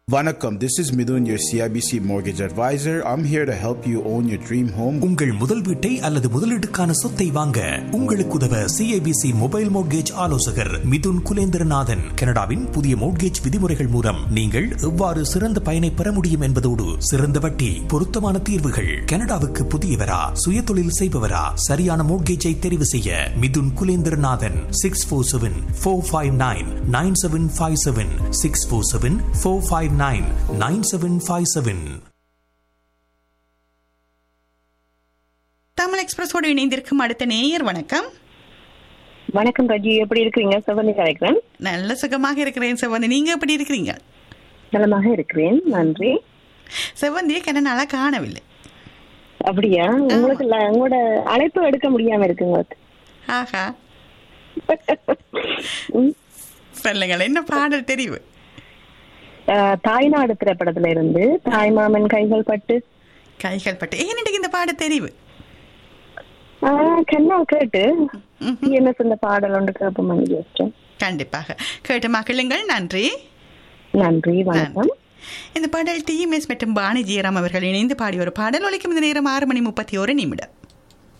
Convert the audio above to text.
Vanakkam, this is Midun, your CIBC mortgage advisor. I'm here to help you own your dream home. உங்கள் முதல் வீட்டை அல்லது முதலீட்டுக்கான சொத்தை வாங்க உங்களுக்கு உதவ CIBC மொபைல் மோட்கேஜ் ஆலோசகர் மிதுன் குலேந்திரநாதன். கனடாவின் புதிய மோட்கேஜ் விதிமுறைகள் மூலம் நீங்கள் எவ்வாறு சிறந்த பயனை பெற முடியும் என்பதோடு சிறந்த வட்டி, பொருத்தமான தீர்வுகள். கனடாவுக்கு புதியவரா, சுயதொழில் செய்பவரா, சரியான மோட்கேஜை தெரிவு செய்ய மிதுன் குலேந்திரநாதன் 647-459-9757 647-459-9757. தமிழ் எக்ஸ்பிரஸோடு இணைந்திருக்கும் அடுத்த நேயர். வணக்கம். வணக்கம் ரஜி, எப்படி இருக்கிறீங்க? செவந்தி கலைக்கிறேன். நல்ல சுகமாக இருக்கிறேன் செவந்தி, நீங்க எப்படி இருக்கிறீங்க? நலமாக இருக்கிறேன், நன்றி. செவந்தியை கண்ண நாளா காணவில்லை. அப்படியா? உங்களுக்கு உங்களோட அழைப்பு எடுக்க முடியாம இருக்கு உங்களுக்கு. ஆஹா, சொல்லுங்கள், என்ன பாடல் தெரிவு? தாய்நாடு திரைப்படத்துல இருந்து தாய்மாமன் கைகள் பட்டு. கைகள் பட்டு ஏன் இந்த பாடல் தெரிவு? கண்ணா கேட்டு என்ன சொன்ன பாடல் ஒன்று கேட்போம். கண்டிப்பாக கேட்டு மகிழுங்கள். நன்றி. நன்றி, வணக்கம். இந்த பாடல் TMS மற்றும் பாணி ஜெயராம் அவர்கள் இணைந்து பாடிய ஒரு பாடல். ஒலிக்கும் இந்த நேரம் 6:31